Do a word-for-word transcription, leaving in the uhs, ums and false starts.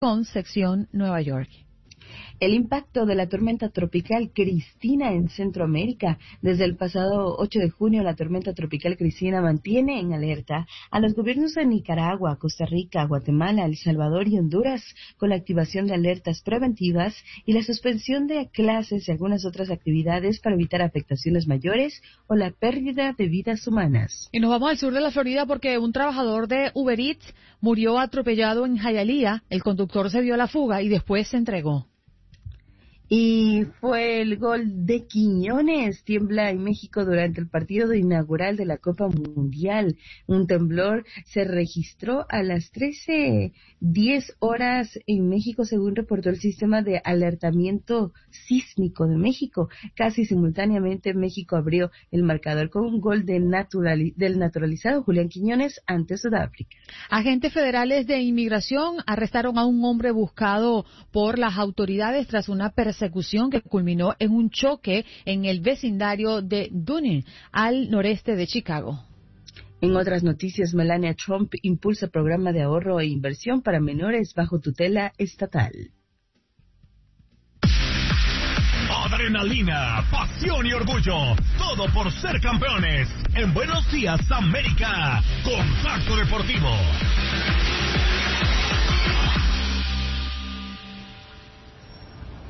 con sección Nueva York. El impacto de la tormenta tropical Cristina en Centroamérica. Desde el pasado ocho de junio, la tormenta tropical Cristina mantiene en alerta a los gobiernos de Nicaragua, Costa Rica, Guatemala, El Salvador y Honduras, con la activación de alertas preventivas y la suspensión de clases y algunas otras actividades para evitar afectaciones mayores o la pérdida de vidas humanas. Y nos vamos al sur de la Florida porque un trabajador de Uber Eats murió atropellado en Hialeah. El conductor se dio a la fuga y después se entregó. Y fue el gol de Quiñones. Tiembla en México durante el partido inaugural de la Copa Mundial. Un temblor se registró a las trece diez horas en México, según reportó el sistema de alertamiento sísmico de México. Casi simultáneamente México abrió el marcador con un gol de naturali- del naturalizado Julián Quiñones ante Sudáfrica. Agentes federales de inmigración arrestaron a un hombre buscado por las autoridades tras una persecución que culminó en un choque en el vecindario de Dunning, al noreste de Chicago. En otras noticias, Melania Trump impulsa programa de ahorro e inversión para menores bajo tutela estatal. Adrenalina, pasión y orgullo, todo por ser campeones. En Buenos Días, América, Contacto Deportivo.